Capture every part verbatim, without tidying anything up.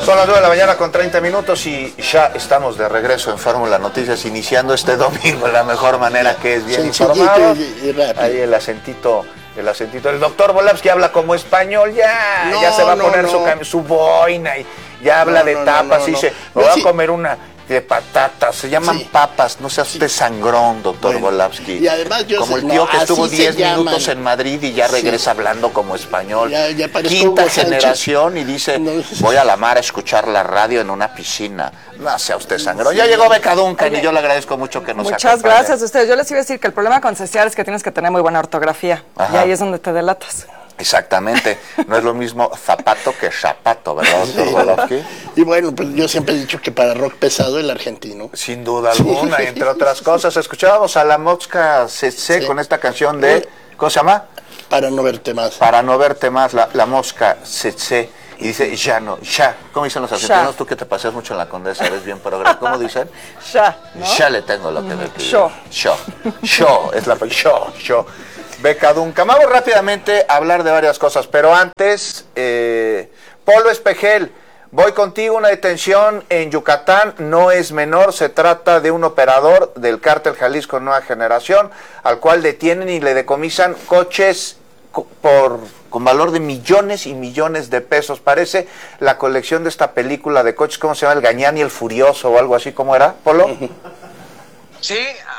Son las nueve de la mañana con treinta minutos y ya estamos de regreso en Fórmula Noticias, iniciando este domingo de la mejor manera, que es bien informado. Y, y Ahí el acentito, el acentito. El doctor Volapsky habla como español, ya, no, ya se va a no, poner no. su, su boina y ya habla no, de no, tapas no, no, y dice, no. me voy Sí. a comer una de patatas, se llaman Sí. papas, no sea usted sangrón, doctor Bueno, Volapsky. y además yo como sé- el tío no, que estuvo así se diez llaman. minutos en Madrid y ya regresa Sí. hablando como español. Ya- ya parezco Quinta Hugo Sánchez. generación y dice, No. voy a la mar a escuchar la radio en una piscina. No sea usted sangrón. Ya llegó Beca Duncan y yo le agradezco mucho que nos Muchas acompañe. gracias a ustedes. Yo les iba a decir que el problema con Ceciar es que tienes que tener muy buena ortografía. Ajá. Y ahí es donde te delatas. Exactamente. No es lo mismo zapato que zapato, ¿verdad, doctor Sí. Volapsky? Y bueno, pues yo siempre he dicho que para rock pesado el argentino. Sin duda alguna, y entre otras cosas. Escuchábamos a la Mosca C C Sí. con esta canción de, ¿cómo se llama? Para no verte más. Para no verte más, la, la Mosca C C. Y dice, ya no, ya. ¿Cómo dicen los argentinos? Ya. Tú que te paseas mucho en la Condesa, eres bien programa. ¿Cómo dicen? Ya, ¿no? Ya le tengo lo que me pide. Yo. Yo. Yo. Es la yo. Yo. Beca Duncan. Vamos rápidamente a hablar de varias cosas, pero antes, eh, Polo Espejel, voy contigo. Una detención en Yucatán no es menor. Se trata de un operador del cártel Jalisco Nueva Generación, al cual detienen y le decomisan coches co- por con valor de millones y millones de pesos. Parece la colección de esta película de coches, ¿cómo se llama? El Gañán y el Furioso o algo así, ¿cómo era, Polo? Sí,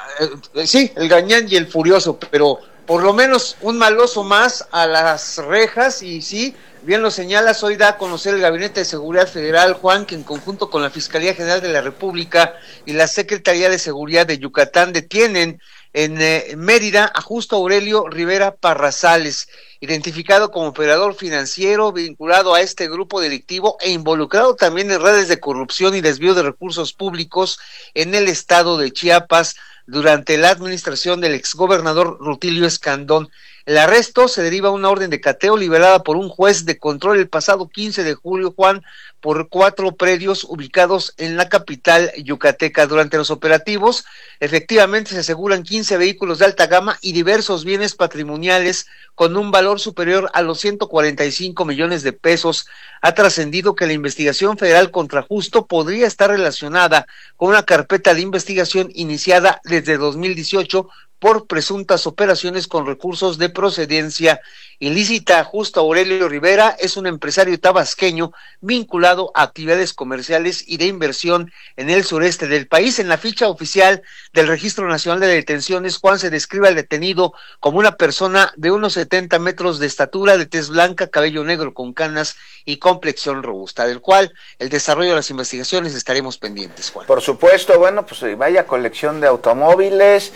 eh, sí, el Gañán y el Furioso, pero por lo menos un maloso más a las rejas. Y sí, bien lo señalas, hoy da a conocer el Gabinete de Seguridad Federal, Juan, que en conjunto con la Fiscalía General de la República y la Secretaría de Seguridad de Yucatán detienen en eh, Mérida a Justo Aurelio Rivera Parrazales, identificado como operador financiero vinculado a este grupo delictivo e involucrado también en redes de corrupción y desvío de recursos públicos en el estado de Chiapas durante la administración del exgobernador Rutilio Escandón. El arresto se deriva de una orden de cateo liberada por un juez de control el pasado quince de julio, Juan, por cuatro predios ubicados en la capital yucateca. Durante los operativos, efectivamente se aseguran quince vehículos de alta gama y diversos bienes patrimoniales con un valor superior a los ciento cuarenta y cinco millones de pesos. Ha trascendido que la investigación federal contra Justo podría estar relacionada con una carpeta de investigación iniciada desde dos mil dieciocho por presuntas operaciones con recursos de procedencia ilícita. Justo Aurelio Rivera es un empresario tabasqueño vinculado a actividades comerciales y de inversión en el sureste del país. En la ficha oficial del Registro Nacional de Detenciones, Juan, se describe al detenido como una persona de unos setenta metros de estatura, de tez blanca, cabello negro con canas y complexión robusta, del cual el desarrollo de las investigaciones estaremos pendientes, Juan. Por supuesto, bueno, pues vaya colección de automóviles.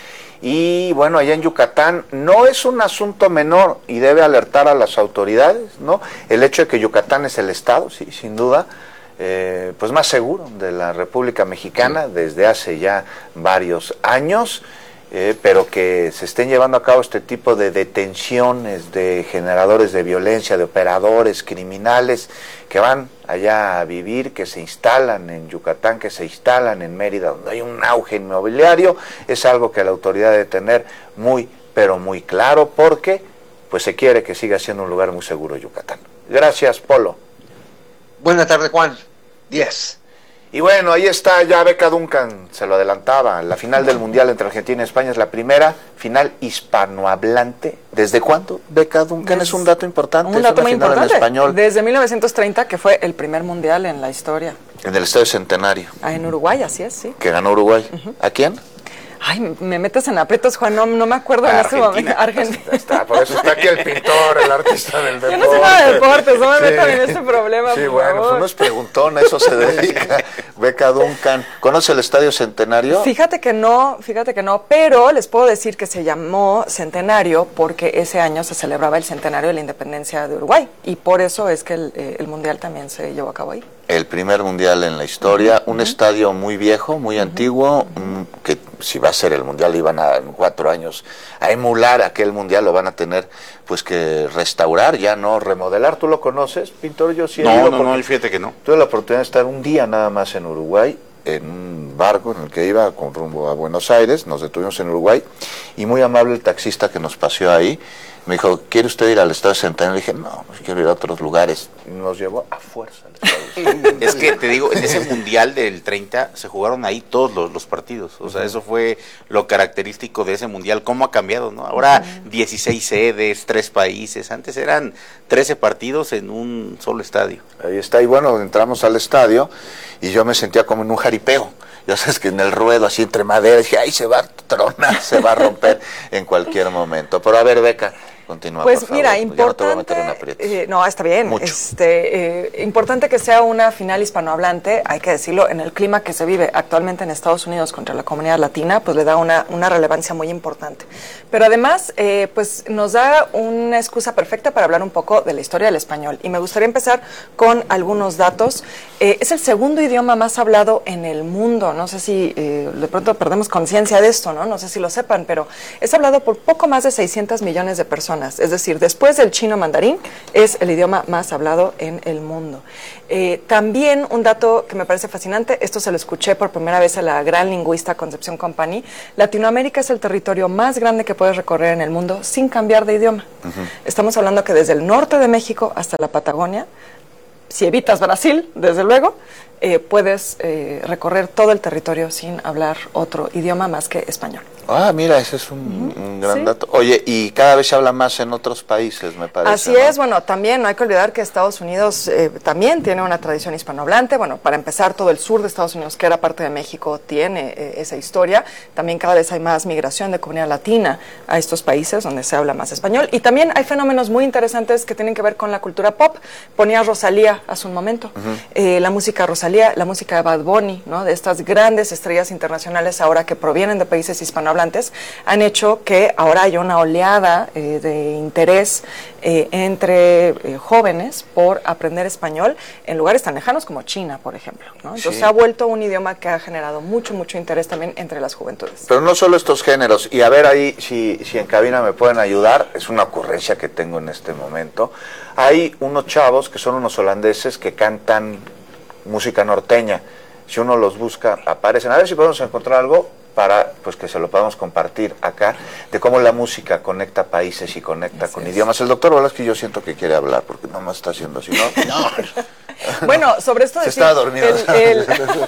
Y bueno, allá en Yucatán no es un asunto menor y debe alertar a las autoridades, ¿no? El hecho de que Yucatán es el estado, sí, sin duda, eh, pues más seguro de la República Mexicana desde hace ya varios años, eh, pero que se estén llevando a cabo este tipo de detenciones de generadores de violencia, de operadores criminales que van allá a vivir, que se instalan en Yucatán, que se instalan en Mérida, donde hay un auge inmobiliario, es algo que la autoridad debe tener muy, pero muy claro, porque pues se quiere que siga siendo un lugar muy seguro Yucatán. Gracias, Polo. Buenas tardes, Juan. diez. Y bueno, ahí está ya Beca Duncan, se lo adelantaba, la final del Mundial entre Argentina y España es la primera final hispanohablante. ¿Desde cuándo, Beca Duncan? Des, es un dato importante, un dato es una muy final importante. en español. Desde mil novecientos treinta, que fue el primer mundial en la historia. En el Estadio Centenario. Ah, en Uruguay, así es, sí. Que ganó Uruguay. Uh-huh. ¿A quién? Ay, me metes en aprietos, Juan, no, no me acuerdo en este momento. Argentina. Está, por eso está aquí el pintor, el artista del deporte. Yo no sé nada de deportes, no me sí. metan en este problema, Sí, por bueno, favor. pues no es preguntón, a eso se dedica. Beca Duncan, ¿conoce el Estadio Centenario? Fíjate que no, fíjate que no, pero les puedo decir que se llamó Centenario porque ese año se celebraba el centenario de la independencia de Uruguay y por eso es que el, eh, el mundial también se llevó a cabo ahí. El primer mundial en la historia, uh-huh. un uh-huh. estadio muy viejo, muy uh-huh. antiguo, um, que si va a ser el mundial iban a en cuatro años a emular aquel mundial, lo van a tener pues que restaurar, ya no remodelar. ¿Tú lo conoces, pintor? Yo sí. No, no, no, fíjate que no. Tuve la oportunidad de estar un día nada más en Uruguay, en un barco en el que iba con rumbo a Buenos Aires, nos detuvimos en Uruguay y muy amable el taxista que nos paseó ahí. Me dijo, ¿quiere usted ir al Estadio Centenario? Le dije, no, pues quiero ir a otros lugares. Nos llevó a fuerza al Estadio. Es que te digo, en ese mundial del treinta se jugaron ahí todos los, los partidos. O sea, eso fue lo característico de ese mundial. ¿Cómo ha cambiado, no? Ahora dieciséis sedes, tres países. Antes eran trece partidos en un solo estadio. Ahí está. Y bueno, entramos al estadio y yo me sentía como en un jaripeo. Ya sabes que en el ruedo, así entre madera, dije, ay, se va a tronar, se va a romper en cualquier momento. Pero a ver, Beca, continúa, Pues por favor. mira, Ya importante, no te voy a meter en aprietos. eh, no, está bien, Mucho. este, eh, importante que sea una final hispanohablante, hay que decirlo, en el clima que se vive actualmente en Estados Unidos contra la comunidad latina, pues le da una, una relevancia muy importante. Pero además, eh, pues nos da una excusa perfecta para hablar un poco de la historia del español. Y me gustaría empezar con algunos datos. Eh, es el segundo idioma más hablado en el mundo, no sé si eh, de pronto perdemos conciencia de esto, ¿no? No sé si lo sepan, pero es hablado por poco más de seiscientos millones de personas. Es decir, después del chino mandarín, es el idioma más hablado en el mundo. Eh, también un dato que me parece fascinante, esto se lo escuché por primera vez a la gran lingüista Concepción Company, Latinoamérica es el territorio más grande que puedes recorrer en el mundo sin cambiar de idioma. Uh-huh. Estamos hablando que desde el norte de México hasta la Patagonia, si evitas Brasil, desde luego, eh, puedes eh, recorrer todo el territorio sin hablar otro idioma más que español. Ah, mira, ese es un, Uh-huh. un gran Sí. dato. Oye, y cada vez se habla más en otros países, me parece. Así ¿no? es, bueno, también no hay que olvidar que Estados Unidos eh, también tiene una tradición hispanohablante. Bueno, para empezar, todo el sur de Estados Unidos, que era parte de México, tiene eh, esa historia. También cada vez hay más migración de comunidad latina a estos países donde se habla más español. Y también hay fenómenos muy interesantes que tienen que ver con la cultura pop. Ponía Rosalía hace un momento. Uh-huh. eh, la música Rosalía, la música de Bad Bunny, ¿no? De estas grandes estrellas internacionales ahora que provienen de países hispanohablantes, han hecho que ahora haya una oleada eh, de interés eh, entre eh, jóvenes por aprender español en lugares tan lejanos como China, por ejemplo, ¿no? Entonces Sí. se ha vuelto un idioma que ha generado mucho, mucho interés también entre las juventudes. Pero no solo estos géneros, y a ver ahí si, si en cabina me pueden ayudar, es una ocurrencia que tengo en este momento. Hay unos chavos que son unos holandeses que cantan música norteña. Si uno los busca, aparecen. A ver si podemos encontrar algo para pues que se lo podamos compartir acá, de cómo la música conecta países y conecta Así con es. idiomas. El doctor Velázquez yo siento que quiere hablar, porque nomás está haciendo así, ¿no? No, Bueno, sobre esto Se decir, estaba dormido. el- el-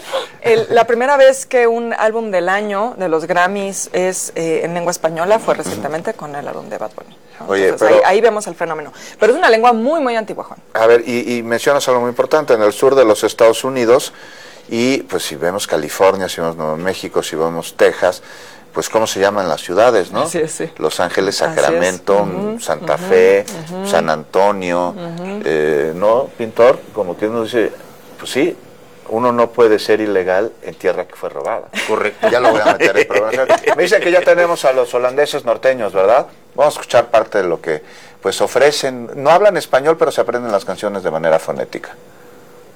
el- la primera vez que un álbum del año de los Grammys es eh, en lengua española fue recientemente con el álbum de Bad Bunny, ¿no? Oye, Entonces, pero- ahí, ahí vemos el fenómeno. Pero es una lengua muy, muy antigua, Juan. A ver, y, y mencionas algo muy importante, en el sur de los Estados Unidos, y pues si vemos California, si vemos Nuevo México, si vemos Texas, pues cómo se llaman las ciudades, ¿no? Así es, sí. Los Ángeles, Así Sacramento, es. Ujú, Santa ujú, Fe, ujú. San Antonio, Ujú. eh, ¿no, pintor? Como que uno dice, pues sí, uno no puede ser ilegal en tierra que fue robada. Correcto. Ya lo voy a meter en programa. Me dicen que ya tenemos a los holandeses norteños, ¿verdad? Vamos a escuchar parte de lo que pues ofrecen. No hablan español, pero se aprenden las canciones de manera fonética.